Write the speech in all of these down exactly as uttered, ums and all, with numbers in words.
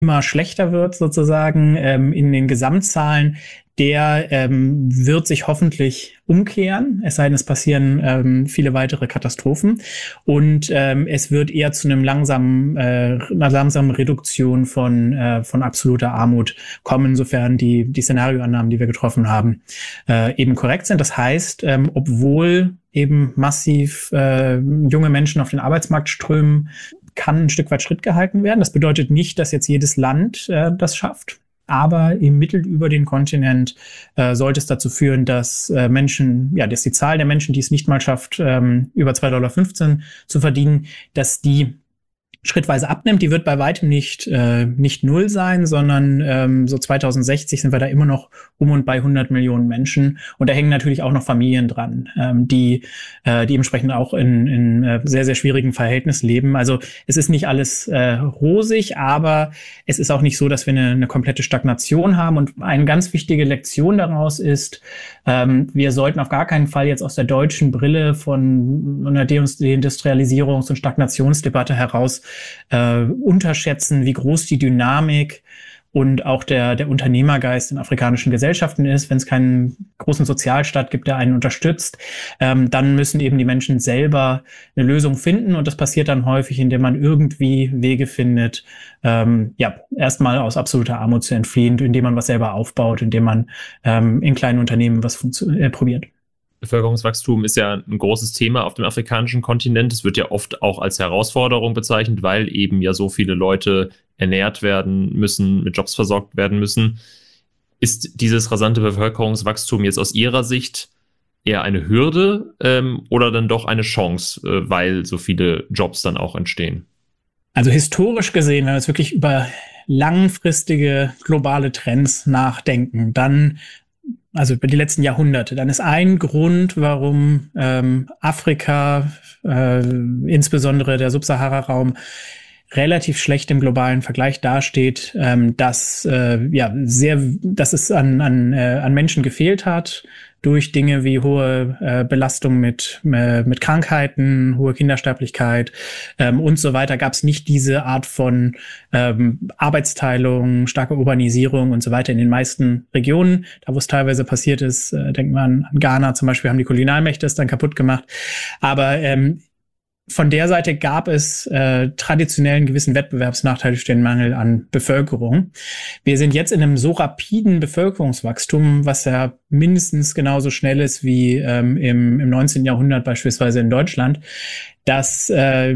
immer schlechter wird sozusagen ähm, in den Gesamtzahlen, der ähm, wird sich hoffentlich umkehren, es sei denn, es passieren ähm, viele weitere Katastrophen. Und ähm, es wird eher zu einem langsamen, äh, einer langsamen Reduktion von, äh, von absoluter Armut kommen, sofern die, die Szenarioannahmen, die wir getroffen haben, äh, eben korrekt sind. Das heißt, ähm, obwohl eben massiv äh, junge Menschen auf den Arbeitsmarkt strömen, kann ein Stück weit Schritt gehalten werden. Das bedeutet nicht, dass jetzt jedes Land äh, das schafft. Aber im Mittel über den Kontinent äh, sollte es dazu führen, dass äh, Menschen, ja, dass die Zahl der Menschen, die es nicht mal schafft, ähm, über zwei Komma fünfzehn Dollar zu verdienen, dass die schrittweise abnimmt. Die wird bei weitem nicht äh, nicht null sein, sondern ähm, so zweitausendsechzig sind wir da immer noch um und bei hundert Millionen Menschen. Und da hängen natürlich auch noch Familien dran, ähm, die äh, die entsprechend auch in, in äh, sehr, sehr schwierigen Verhältnissen leben. Also es ist nicht alles äh, rosig, aber es ist auch nicht so, dass wir eine, eine komplette Stagnation haben. Und eine ganz wichtige Lektion daraus ist, ähm, wir sollten auf gar keinen Fall jetzt aus der deutschen Brille von einer Deindustrialisierungs- und Stagnationsdebatte heraus Äh, unterschätzen, wie groß die Dynamik und auch der, der Unternehmergeist in afrikanischen Gesellschaften ist. Wenn es keinen großen Sozialstaat gibt, der einen unterstützt, ähm, dann müssen eben die Menschen selber eine Lösung finden. Und das passiert dann häufig, indem man irgendwie Wege findet, ähm, ja, erstmal aus absoluter Armut zu entfliehen, indem man was selber aufbaut, indem man ähm, in kleinen Unternehmen was äh, probiert. Bevölkerungswachstum ist ja ein großes Thema auf dem afrikanischen Kontinent. Es wird ja oft auch als Herausforderung bezeichnet, weil eben ja so viele Leute ernährt werden müssen, mit Jobs versorgt werden müssen. Ist dieses rasante Bevölkerungswachstum jetzt aus Ihrer Sicht eher eine Hürde ähm, oder dann doch eine Chance, äh, weil so viele Jobs dann auch entstehen? Also historisch gesehen, wenn wir jetzt wirklich über langfristige globale Trends nachdenken, dann also über die letzten Jahrhunderte, dann ist ein Grund, warum ähm, Afrika, äh, insbesondere der Subsahara-Raum, relativ schlecht im globalen Vergleich dasteht, ähm, dass äh, ja sehr, dass es an an äh, an Menschen gefehlt hat durch Dinge wie hohe äh, Belastung mit äh, mit Krankheiten, hohe Kindersterblichkeit ähm, und so weiter. Gab es nicht diese Art von ähm, Arbeitsteilung, starke Urbanisierung und so weiter in den meisten Regionen. Da, wo es teilweise passiert ist, äh, denkt man an Ghana zum Beispiel, haben die Kolonialmächte es dann kaputt gemacht. Aber ähm, von der Seite gab es äh, traditionell einen gewissen Wettbewerbsnachteil durch den Mangel an Bevölkerung. Wir sind jetzt in einem so rapiden Bevölkerungswachstum, was ja mindestens genauso schnell ist wie ähm, im, im neunzehnten Jahrhundert beispielsweise in Deutschland, dass äh,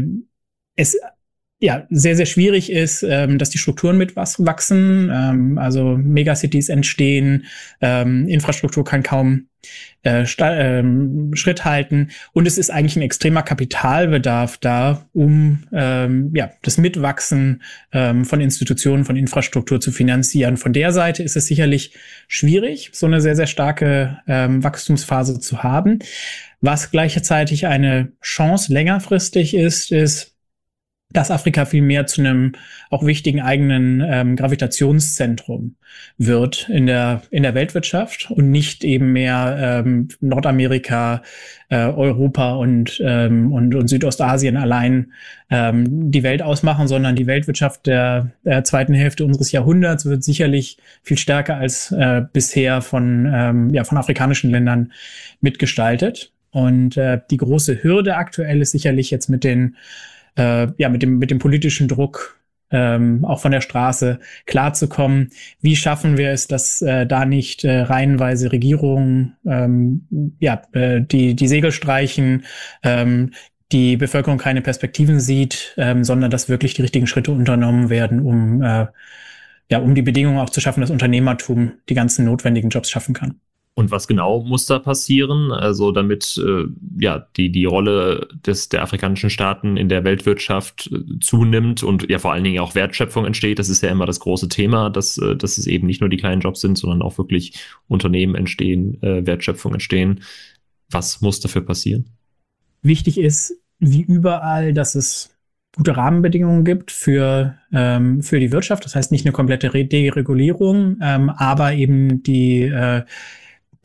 es ja sehr, sehr schwierig ist, ähm, dass die Strukturen mitwachsen. Ähm, also Megacities entstehen, ähm, Infrastruktur kann kaum äh, sta- ähm, Schritt halten. Und es ist eigentlich ein extremer Kapitalbedarf da, um ähm, ja das Mitwachsen ähm, von Institutionen, von Infrastruktur zu finanzieren. Von der Seite ist es sicherlich schwierig, so eine sehr, sehr starke ähm, Wachstumsphase zu haben. Was gleichzeitig eine Chance längerfristig ist, ist, dass Afrika viel mehr zu einem auch wichtigen eigenen ähm, Gravitationszentrum wird in der in der Weltwirtschaft und nicht eben mehr ähm, Nordamerika, äh, Europa und ähm, und und Südostasien allein ähm, die Welt ausmachen, sondern die Weltwirtschaft der, der zweiten Hälfte unseres Jahrhunderts wird sicherlich viel stärker als äh, bisher von ähm, ja von afrikanischen Ländern mitgestaltet. Und äh, die große Hürde aktuell ist sicherlich jetzt mit den Äh, ja, mit dem, mit dem politischen Druck, ähm, auch von der Straße klarzukommen. Wie schaffen wir es, dass äh, da nicht äh, reihenweise Regierungen, ähm, ja, äh, die, die Segel streichen, ähm, die Bevölkerung keine Perspektiven sieht, ähm, sondern dass wirklich die richtigen Schritte unternommen werden, um, äh, ja, um die Bedingungen auch zu schaffen, dass Unternehmertum die ganzen notwendigen Jobs schaffen kann. Und was genau muss da passieren, also damit äh, ja die die Rolle des der afrikanischen Staaten in der Weltwirtschaft äh, zunimmt und ja vor allen Dingen auch Wertschöpfung entsteht? Das ist ja immer das große Thema, dass äh, dass es eben nicht nur die kleinen Jobs sind, sondern auch wirklich Unternehmen entstehen, äh, Wertschöpfung entstehen. Was muss dafür passieren? Wichtig ist, wie überall, dass es gute Rahmenbedingungen gibt für ähm, für die Wirtschaft. Das heißt nicht eine komplette Deregulierung, ähm, aber eben die äh,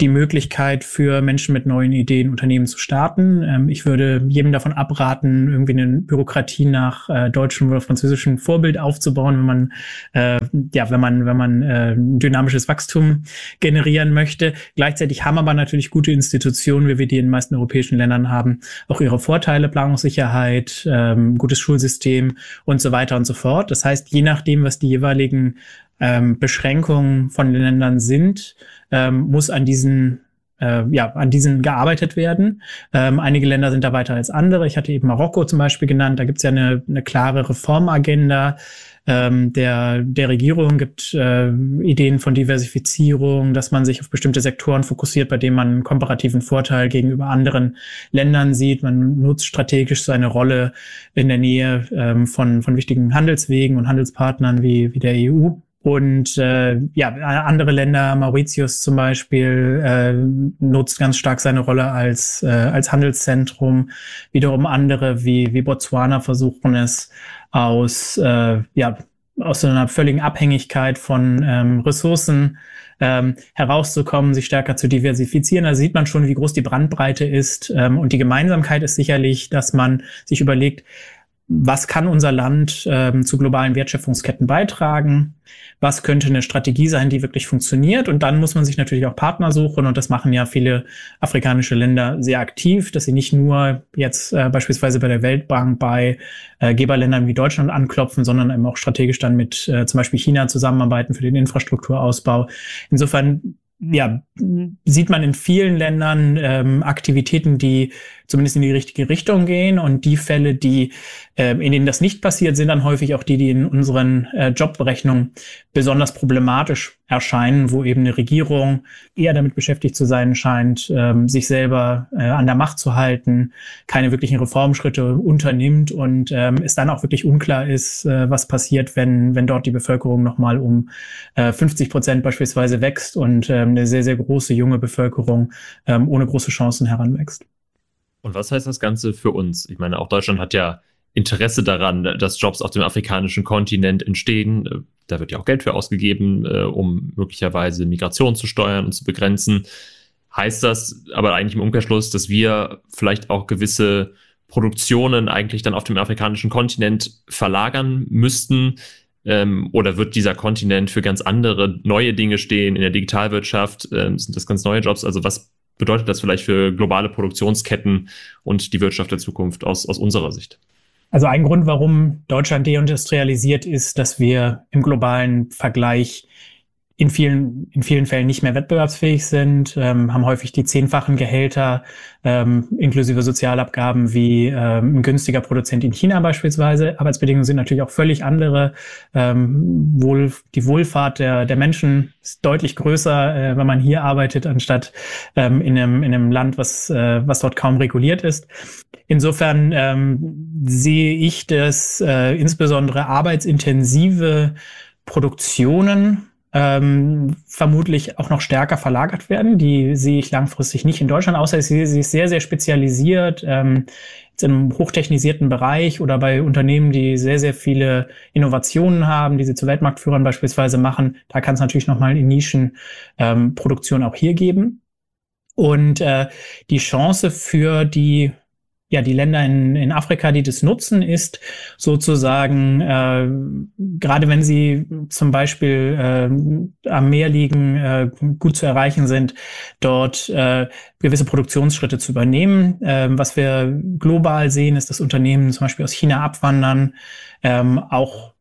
die Möglichkeit für Menschen mit neuen Ideen Unternehmen zu starten. Ähm, ich würde jedem davon abraten, irgendwie eine Bürokratie nach äh, deutschem oder französischem Vorbild aufzubauen, wenn man äh, ja, wenn man wenn man äh, dynamisches Wachstum generieren möchte. Gleichzeitig haben aber natürlich gute Institutionen, wie wir die in den meisten europäischen Ländern haben, auch ihre Vorteile, Planungssicherheit, ähm, gutes Schulsystem und so weiter und so fort. Das heißt, je nachdem, was die jeweiligen ähm, Beschränkungen von den Ländern sind, ähm, muss an diesen äh, ja, an diesen gearbeitet werden. Ähm, einige Länder sind da weiter als andere. Ich hatte eben Marokko zum Beispiel genannt. Da gibt es ja eine, eine klare Reformagenda ähm, der, der Regierung, gibt äh, Ideen von Diversifizierung, dass man sich auf bestimmte Sektoren fokussiert, bei denen man einen komparativen Vorteil gegenüber anderen Ländern sieht. Man nutzt strategisch seine Rolle in der Nähe ähm, von, von wichtigen Handelswegen und Handelspartnern wie, wie der E U. Und äh, ja, andere Länder, Mauritius zum Beispiel, äh, nutzt ganz stark seine Rolle als äh, als Handelszentrum. Wiederum andere wie wie Botswana versuchen es aus äh, ja aus so einer völligen Abhängigkeit von ähm, Ressourcen ähm, herauszukommen, sich stärker zu diversifizieren. Da sieht man schon, wie groß die Bandbreite ist. Ähm, und die Gemeinsamkeit ist sicherlich, dass man sich überlegt, was kann unser Land ähm, zu globalen Wertschöpfungsketten beitragen? Was könnte eine Strategie sein, die wirklich funktioniert? Und dann muss man sich natürlich auch Partner suchen. Und das machen ja viele afrikanische Länder sehr aktiv, dass sie nicht nur jetzt äh, beispielsweise bei der Weltbank bei äh, Geberländern wie Deutschland anklopfen, sondern eben auch strategisch dann mit äh, zum Beispiel China zusammenarbeiten für den Infrastrukturausbau. Insofern ja, sieht man in vielen Ländern ähm, Aktivitäten, die zumindest in die richtige Richtung gehen. Und die Fälle, die äh, in denen das nicht passiert, sind dann häufig auch die, die in unseren äh, Jobberechnungen besonders problematisch erscheinen, wo eben eine Regierung eher damit beschäftigt zu sein scheint, ähm, sich selber äh, an der Macht zu halten, keine wirklichen Reformschritte unternimmt und ähm, es dann auch wirklich unklar ist, äh, was passiert, wenn wenn dort die Bevölkerung nochmal um äh, fünfzig Prozent beispielsweise wächst und ähm, eine sehr, sehr große junge Bevölkerung ähm, ohne große Chancen heranwächst. Und was heißt das Ganze für uns? Ich meine, auch Deutschland hat ja Interesse daran, dass Jobs auf dem afrikanischen Kontinent entstehen. Da wird ja auch Geld für ausgegeben, um möglicherweise Migration zu steuern und zu begrenzen. Heißt das aber eigentlich im Umkehrschluss, dass wir vielleicht auch gewisse Produktionen eigentlich dann auf dem afrikanischen Kontinent verlagern müssten? Oder wird dieser Kontinent für ganz andere neue Dinge stehen? In der Digitalwirtschaft sind das ganz neue Jobs. Also was bedeutet das vielleicht für globale Produktionsketten und die Wirtschaft der Zukunft aus, aus unserer Sicht? Also ein Grund, warum Deutschland deindustrialisiert, ist, dass wir im globalen Vergleich in vielen, in vielen Fällen nicht mehr wettbewerbsfähig sind, ähm, haben häufig die zehnfachen Gehälter, ähm, inklusive Sozialabgaben wie ähm, ein günstiger Produzent in China beispielsweise. Arbeitsbedingungen sind natürlich auch völlig andere. Ähm, wohl, die Wohlfahrt der, der Menschen ist deutlich größer, äh, wenn man hier arbeitet, anstatt ähm, in einem, in einem Land, was, äh, was dort kaum reguliert ist. Insofern ähm, sehe ich, dass äh, insbesondere arbeitsintensive Produktionen ähm, vermutlich auch noch stärker verlagert werden. Die sehe ich langfristig nicht in Deutschland, außer ich sehe sie sehr, sehr spezialisiert, ähm, jetzt im hochtechnisierten Bereich oder bei Unternehmen, die sehr, sehr viele Innovationen haben, die sie zu Weltmarktführern beispielsweise machen. Da kann es natürlich nochmal in Nischen ähm, Produktion auch hier geben. Und äh, die Chance für die ja, die Länder in, in Afrika, die das nutzen, ist sozusagen, äh, gerade wenn sie zum Beispiel äh, am Meer liegen, äh, gut zu erreichen sind, dort äh, gewisse Produktionsschritte zu übernehmen. Äh, was wir global sehen, ist, dass Unternehmen zum Beispiel aus China abwandern, ähm, auch